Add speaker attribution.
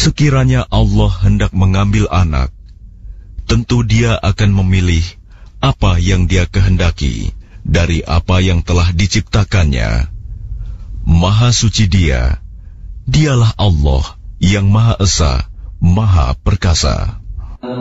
Speaker 1: Sekiranya Allah hendak mengambil anak, tentu Dia akan memilih apa yang Dia kehendaki dari apa yang telah diciptakannya. Maha suci Dia, Dialah Allah yang Maha Esa, Maha Perkasa.